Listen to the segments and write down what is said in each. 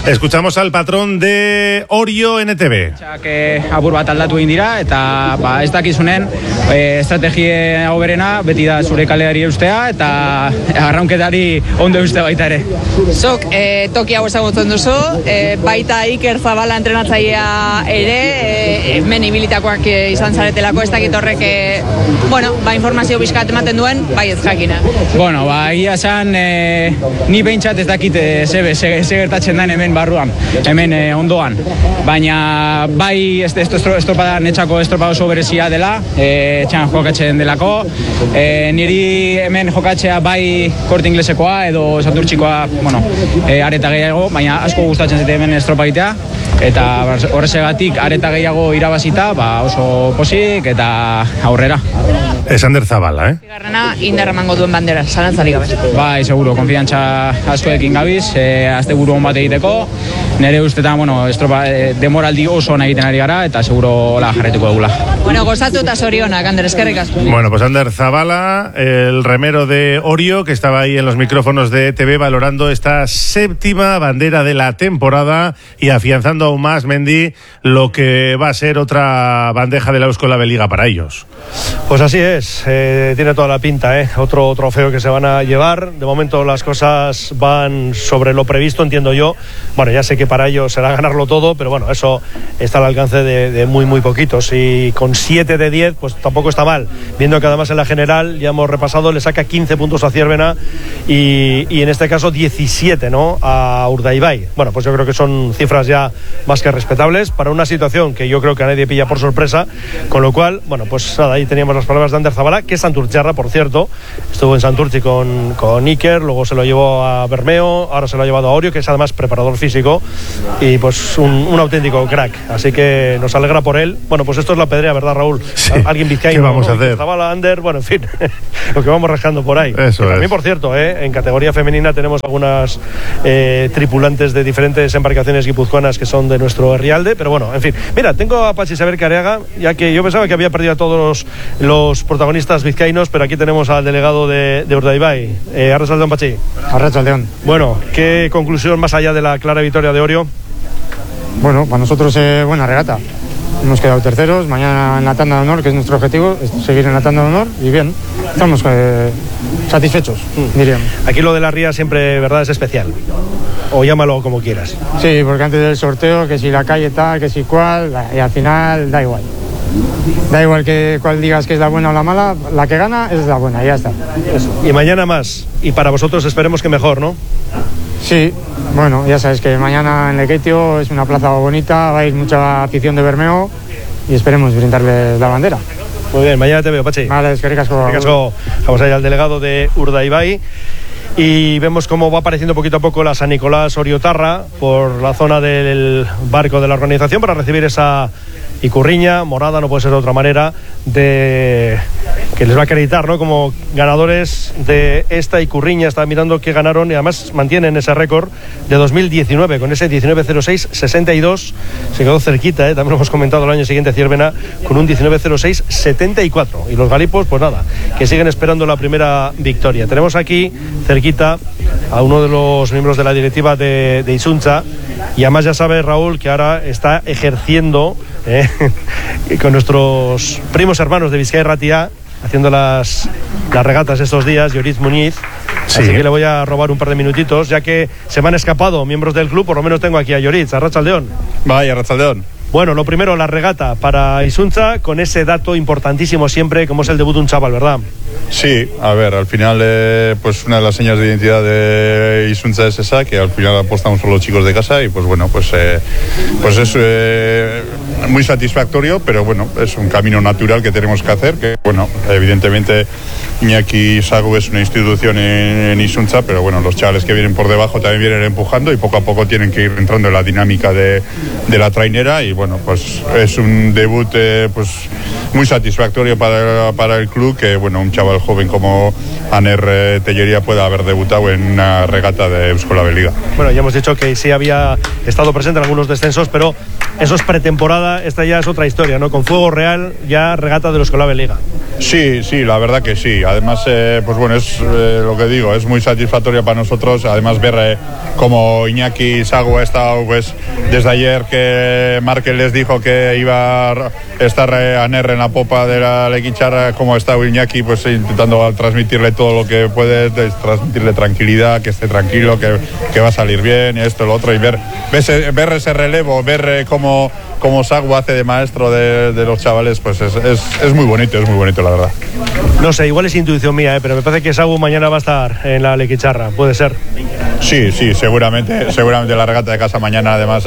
Escuchamos al patrón de Orio NTV. Apur bat aldatu egin dira eta ez dakizunen estrategia hoberena beti da zure kaleari eustea eta arraunketari ondo euste baita ere. Zuk toki hau ezagutzen duzu, baita Iker Zabala entrenatzailea ere, hemen ibilitakoak izan zaretelako, ez dakit horrek informazio bizkat ematen duen, bai ez jakina. Egia esan ni behintzat ez dakit ze gertatzen den hemen barruan, hemen ondoan, baina bai estropada netxako estropada oso berezia dela, txan jokatzen delako, niri hemen jokatzea bai Korte Inglesekoa edo Santurtzikoa, areta gehiago, baina asko gustatzen zete hemen estropa egitea, eta horrezegatik areta gehiago irabazita, oso posik eta aurrera. Ander Zabala, Bigarrena indarra emango duen bandera, zalantzalik gabe. Bai, seguro, konfiantza askoekin gabiz, asteburu on bat egiteko, nire ustetan, estropa demoraldi oso ona egiten ari gara, eta seguro hola jarretuko dugula. Gozatu eta zorionak, Ander, eskerrik asko. Pues Ander Zabala, el remero de Orio, que estaba ahí en los micrófonos de TV valorando esta 7ª bandera de la temporada y afianzando aún más, Mendy, lo que va a ser otra bandeja de la Euskal Liga para ellos. Pues así es, tiene toda la pinta, otro trofeo que se van a llevar. De momento las cosas van sobre lo previsto, entiendo yo. Ya sé que para ellos será ganarlo todo, pero eso está al alcance de muy muy poquitos, y con 7 de 10 pues tampoco está mal, viendo que además en la general, ya hemos repasado, le saca 15 puntos a Zierbena y en este caso 17, ¿no?, a Urdaibai. Pues yo creo que son cifras ya más que respetables para una situación que yo creo que a nadie pilla por sorpresa, con lo cual, pues nada, ahí teníamos las palabras de Ander Zabala, que es santurtziarra, por cierto, estuvo en Santurtzi con Iker, luego se lo llevó a Bermeo, ahora se lo ha llevado a Orio, que es además preparador físico, y pues un auténtico crack, así que nos alegra por él. Pues esto es la pedrea, ¿verdad, Raúl? Sí. Alguien vizcaíno, ¿qué vamos a hacer? Zabala, Ander, en fin, lo que vamos rascando por ahí. Eso también, es. por cierto, en categoría femenina tenemos algunas tripulantes de diferentes embarcaciones guipuzcoanas que son de nuestro Herrialde, pero en fin. Mira, tengo a Patxi Saber Careaga, ya que yo pensaba que había perdido a todos los protagonistas vizcaínos, pero aquí tenemos al delegado de Urdaibai. Arratsaldeon, Patxi. Arratsaldeon. ¿Qué conclusión más allá de la clara victoria de Orio? Para nosotros buena regata. Hemos quedado terceros, mañana en la tanda de honor, que es nuestro objetivo, es seguir en la tanda de honor, y bien, estamos satisfechos, diríamos. Aquí lo de la ría siempre, ¿verdad?, es especial, o llámalo como quieras. Sí, porque antes del sorteo, que si la calle tal, que si cuál, y al final da igual. Da igual que cuál digas que es la buena o la mala, la que gana es la buena, y ya está. Eso. Y mañana más, y para vosotros esperemos que mejor, ¿no? Sí, ya sabes que mañana en Lekeitio es una plaza bonita, va a ir mucha afición de Bermeo y esperemos brindarles la bandera. Muy bien, mañana te veo, Patxi. Vale, eskerrik asko. Vamos allá al delegado de Urdaibai y vemos cómo va apareciendo poquito a poco la San Nicolás Oriotarra por la zona del barco de la organización para recibir esa Icurriña morada, no puede ser de otra manera, que les va a acreditar, ¿no?, como ganadores de esta Icurriña. Estaba mirando que ganaron y además mantienen ese récord de 2019 con ese 19.06.62. Se quedó cerquita, también lo hemos comentado el año siguiente Zierbena con un 19.06.74. Y los galipos, pues nada, que siguen esperando la primera victoria. Tenemos aquí cerquita a uno de los miembros de la directiva de Isuntza, y además ya sabe, Raúl, que ahora está ejerciendo con nuestros primos hermanos de Bizkaia Irratia, haciendo las regatas estos días, Lloritz Muñiz. Sí. Así que le voy a robar un par de minutitos, ya que se me han escapado miembros del club, por lo menos tengo aquí a Lloritz. Arratsaldeon. Vaya, Arratsaldeon. Lo primero, la regata para Isuntza, con ese dato importantísimo siempre, como es el debut de un chaval, ¿verdad? Sí, a ver, al final pues una de las señas de identidad de Isuntza es esa, que al final apostamos por los chicos de casa, y pues es muy satisfactorio, pero es un camino natural que tenemos que hacer, que evidentemente Iñaki Sagu es una institución en Isuntza, pero los chavales que vienen por debajo también vienen empujando, y poco a poco tienen que ir entrando en la dinámica de la trainera, y pues es un debut muy satisfactorio para el club, que un chaval joven como Aner Tellería pueda haber debutado en una regata de Euskal Liga. Ya hemos dicho que sí había estado presente en algunos descensos, pero eso es pretemporada, esta ya es otra historia, ¿no? Con fuego real, ya regata de Euskal Liga. Sí, la verdad que sí. Además, pues bueno, es lo que digo, es muy satisfactorio para nosotros. Además, ver como Iñaki Sagu ha estado, pues desde ayer que Markel les dijo que iba a estar Aner en la popa de la Lequicharra, como ha estado Iñaki, pues intentando transmitirle todo lo que puede, transmitirle tranquilidad, que esté tranquilo, que va a salir bien, esto, lo otro, y ver ese relevo, ver cómo Sagu hace de maestro de los chavales, pues es muy bonito, la verdad. No sé, igual es intuición mía, pero me parece que Sagu mañana va a estar en la Lequicharra, ¿puede ser? Sí, seguramente la regata de casa mañana además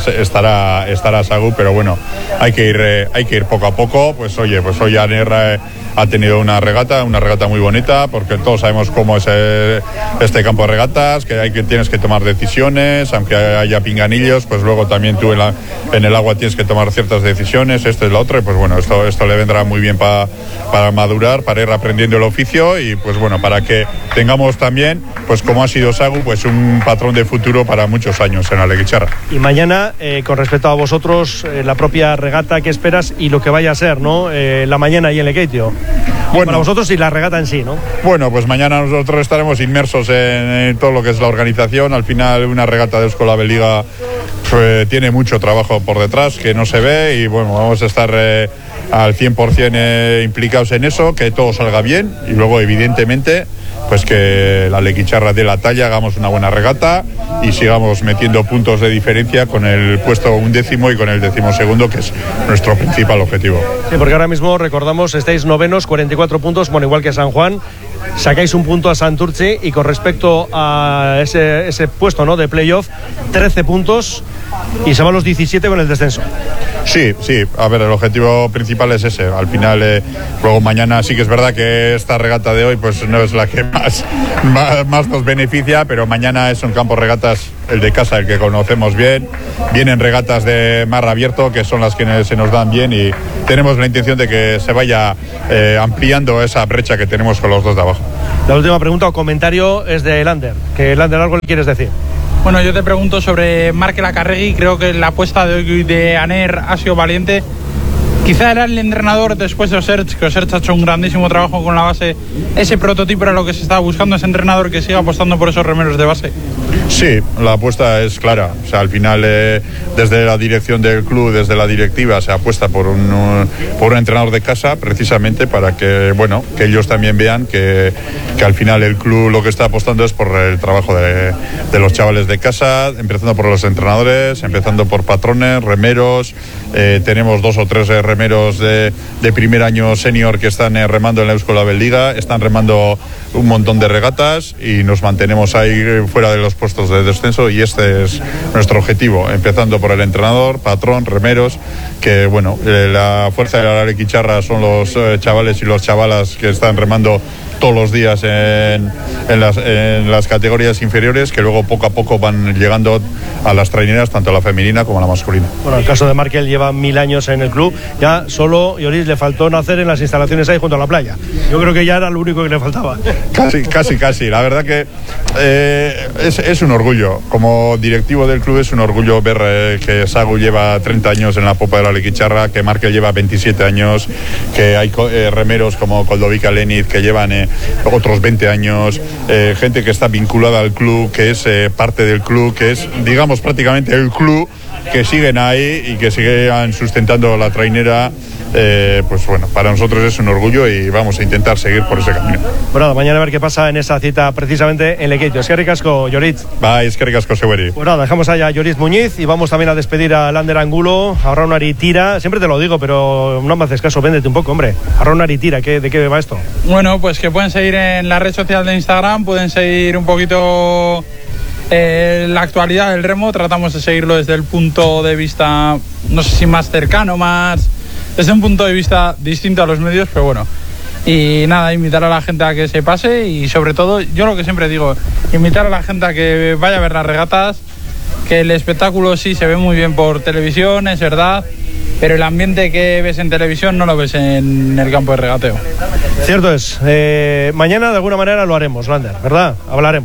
estará Sagu, pero bueno, hay que ir poco a poco. Pues hoy Aner ha tenido una regata muy bonita, porque todos sabemos cómo es este campo de regatas, que tienes que tomar decisiones, aunque haya pinganillos, pues luego también tú en el agua tienes que tomar ciertas decisiones, esto y lo otro, y pues bueno, esto le vendrá muy bien para madurar, para ir aprendiendo el oficio, y pues bueno, para que tengamos también, pues como ha sido Sagu, pues un patrón de futuro para muchos años en la Lequicharra. Y mañana, con respecto a vosotros, la propia regata, ¿qué esperas y lo que vaya a ser, ¿no? La mañana ahí en Lekeitio. Bueno, para vosotros y la regata en sí, ¿no? Bueno, pues mañana nosotros estaremos inmersos en todo lo que es la organización. Al final, una regata de Eusko Labeliga tiene mucho trabajo por detrás que no se ve, y bueno, vamos a estar al 100% implicados en eso, que todo salga bien, y luego evidentemente pues que la Lequicharra dé la talla, hagamos una buena regata y sigamos metiendo puntos de diferencia con el puesto 11º y con el 12º, que es nuestro principal objetivo. Sí, porque ahora mismo, recordamos, estáis novenos, 44 puntos, bueno, igual que San Juan. Sacáis un punto a Santurce, y con respecto a ese puesto, ¿no?, de playoff, 13 puntos y se van los 17 con el descenso. Sí, a ver, el objetivo principal es ese. Al final, luego mañana sí que es verdad que esta regata de hoy pues no es la que más nos beneficia, pero mañana es un campo de regatas, el de casa, el que conocemos bien. Vienen regatas de mar abierto, que son las que se nos dan bien, y tenemos la intención de que se vaya ampliando esa brecha que tenemos con los dos de abajo. La última pregunta o comentario es de Lander. Que Lander, ¿algo le quieres decir? Bueno, yo te pregunto sobre Markel Acarregui. Creo que la apuesta de hoy de Aner ha sido valiente. Quizá era el entrenador después de Oserch, que Oserch ha hecho un grandísimo trabajo con la base. Ese prototipo era lo que se estaba buscando, ese entrenador que siga apostando por esos remeros de base. Sí, la apuesta es clara. O sea, al final, desde la dirección del club, desde la directiva, se apuesta por un entrenador de casa, precisamente para que, bueno, que ellos también vean que al final el club lo que está apostando es por el trabajo de los chavales de casa, empezando por los entrenadores, empezando por patrones, remeros. Tenemos 2 o 3 remeros de primer año senior que están remando en la Eusko Labeliga, están remando un montón de regatas, y nos mantenemos ahí fuera de los puestos de descenso, y este es nuestro objetivo, empezando por el entrenador, patrón, remeros, que bueno, la fuerza de la Lequicharra son los chavales y las chavalas que están remando todos los días en las categorías inferiores, que luego poco a poco van llegando a las traineras, tanto a la femenina como a la masculina. Bueno, el caso de Markel lleva 1000 años en el club, ya solo Lloris le faltó nacer en las instalaciones ahí junto a la playa. Yo creo que ya era lo único que le faltaba. Casi. La verdad que es un orgullo. Como directivo del club es un orgullo ver que Sagu lleva 30 años en la popa de la Lequicharra, que Markel lleva 27 años, que hay remeros como Koldovica Leniz que llevan otros 20 años, gente que está vinculada al club, que es parte del club, que es, digamos, prácticamente el club, que siguen ahí y que siguen sustentando la trainera. Pues bueno, para nosotros es un orgullo y vamos a intentar seguir por ese camino. Bueno, mañana a ver qué pasa en esa cita precisamente en Lekeitio. Eskerrik asko, Lloritz. Bai, eskerrik asko zeueri. Pues nada, dejamos allá a Lloritz Muñiz y vamos también a despedir a Lander Angulo, a Raunari Tira. Siempre te lo digo, pero no me haces caso, véndete un poco, hombre. A Raunari Tira, ¿de qué va esto? Bueno, pues que pueden seguir en la red social de Instagram, pueden seguir un poquito la actualidad del remo. Tratamos de seguirlo desde el punto de vista, no sé si más cercano, más desde un punto de vista distinto a los medios, pero bueno. Y nada, invitar a la gente a que se pase, y sobre todo, yo lo que siempre digo, invitar a la gente a que vaya a ver las regatas, que el espectáculo sí se ve muy bien por televisión, es verdad, pero el ambiente que ves en televisión no lo ves en el campo de regateo. Cierto es. Mañana de alguna manera lo haremos, Lander, ¿verdad? Hablaremos.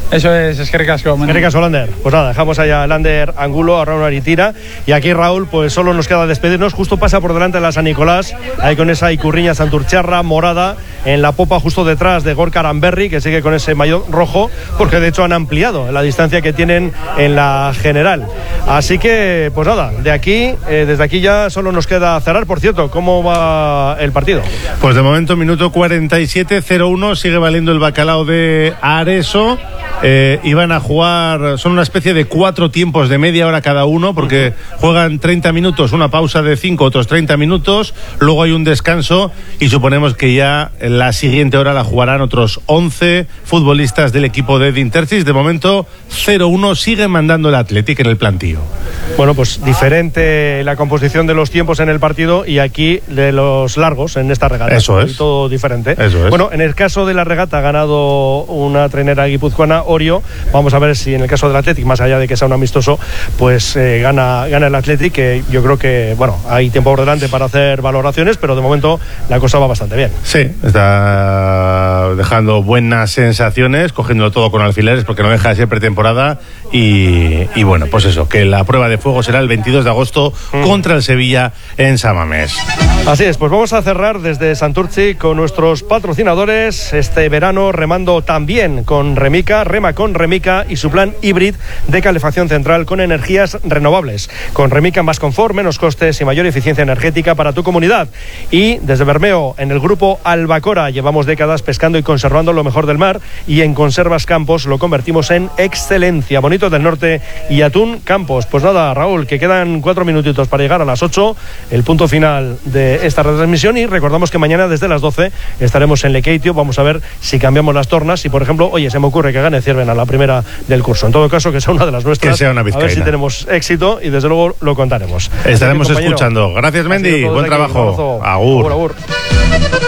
Eso es eskerrik asko. Eskerrik asko, Lander. Pues nada, dejamos allá a Lander Angulo, a Raúl Aritira, y aquí Raúl, pues solo nos queda despedirnos. Justo pasa por delante de la San Nicolás, ahí con esa Icurriña Santurtxarra morada en la popa, justo detrás de Gorka Aranberri, que sigue con ese maillot rojo, porque de hecho han ampliado la distancia que tienen en la general. Así que, pues nada, desde aquí ya solo nos queda cerrar. Por cierto, ¿cómo va el partido? Pues de momento, minuto 47, 0-1, sigue valiendo el bacalao de Areso. Iban a jugar, son una especie de 4 tiempos de media hora cada uno, porque juegan 30 minutos, una pausa de 5, otros 30 minutos, luego hay un descanso y suponemos que ya en la siguiente hora la jugarán otros 11 futbolistas del equipo de Dintercis. De momento 0-1, sigue mandando el Athletic en el plantío. Bueno, pues diferente la composición de los tiempos en el partido y aquí de los largos en esta regata. Eso es. Todo diferente. Eso es. Bueno, en el caso de la regata ha ganado una trainera guipuzcoana, Orio. Vamos a ver si en el caso del Athletic, más allá de que sea un amistoso, pues gana el Athletic, que yo creo que, bueno, hay tiempo por delante para hacer valoraciones, pero de momento la cosa va bastante bien. Sí, está dejando buenas sensaciones, cogiéndolo todo con alfileres, porque no deja de ser pretemporada y bueno, pues eso, que la prueba de fuego será el 22 de agosto contra el Sevilla en San Mamés. Así es, pues vamos a cerrar desde Santurtzi con nuestros patrocinadores este verano, remando también con Remica, rema con Remica y su plan híbrido de calefacción central con energías renovables. Con Remica, más confort, menos costes y mayor eficiencia energética para tu comunidad. Y desde Bermeo, en el grupo Albacora, llevamos décadas pescando y conservando lo mejor del mar, y en Conservas Campos lo convertimos en excelencia. Bonitos del Norte y Atún Campos. Pues nada, Raúl, que quedan 4 minutitos para llegar a las 8, el punto final de esta retransmisión, y recordamos que mañana desde las 12 estaremos en Lekeitio. Vamos a ver si cambiamos las tornas y, por ejemplo, oye, se me ocurre que gane Cierven a la primera del curso. En todo caso, que sea una de las nuestras. Que sea una vizcaína. A ver si tenemos éxito y desde luego lo contaremos. Estaremos escuchando. Gracias, Mendy. Buen trabajo. Agur. Agur.